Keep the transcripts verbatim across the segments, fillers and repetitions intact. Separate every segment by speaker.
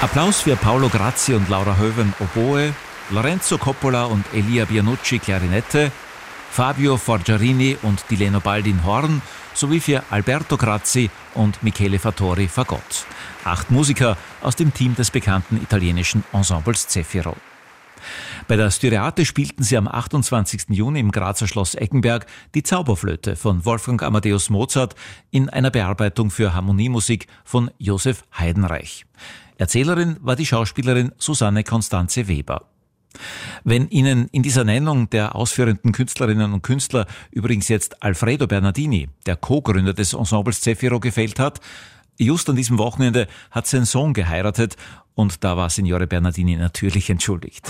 Speaker 1: Applaus für Paolo Grazzi und Laura Höven Oboe, Lorenzo Coppola und Elia Bianucci Klarinette, Fabio Forgiarini und Dileno Baldin Horn sowie für Alberto Grazzi und Michele Fattori Fagott. Acht Musiker aus dem Team des bekannten italienischen Ensembles Zefiro. Bei der Styriate spielten sie am achtundzwanzigsten Juni im Grazer Schloss Eckenberg die Zauberflöte von Wolfgang Amadeus Mozart in einer Bearbeitung für Harmoniemusik von Josef Heidenreich. Erzählerin war die Schauspielerin Susanne Constanze Weber. Wenn Ihnen in dieser Nennung der ausführenden Künstlerinnen und Künstler übrigens jetzt Alfredo Bernardini, der Co-Gründer des Ensembles Zefiro, gefällt hat, just an diesem Wochenende hat sein Sohn geheiratet und da war Signore Bernardini natürlich entschuldigt.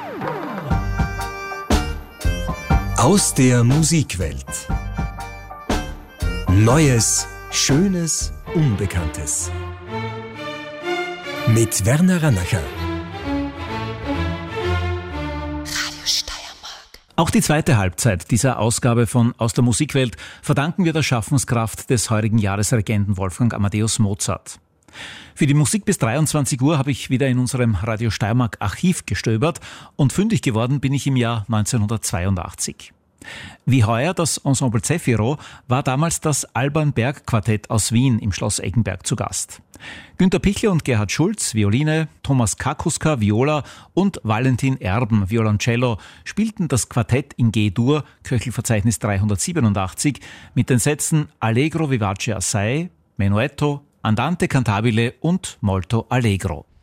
Speaker 2: Aus der Musikwelt. Neues, Schönes, Unbekanntes. Mit Werner Ranacher.
Speaker 1: Auch die zweite Halbzeit dieser Ausgabe von Aus der Musikwelt verdanken wir der Schaffenskraft des heurigen Jahresregenten Wolfgang Amadeus Mozart. Für die Musik bis dreiundzwanzig Uhr habe ich wieder in unserem Radio Steiermark Archiv gestöbert und fündig geworden bin ich im Jahr neunzehnhundertzweiundachtzig. Wie heuer das Ensemble Zefiro war damals das Alban Berg Quartett aus Wien im Schloss Eckenberg zu Gast. Günter Pichler und Gerhard Schulz, Violine, Thomas Kakuska, Viola und Valentin Erben, Violoncello, spielten das Quartett in G-Dur, Köchelverzeichnis dreihundertsiebenundachtzig, mit den Sätzen Allegro vivace assai, Menuetto, Andante cantabile und Molto allegro.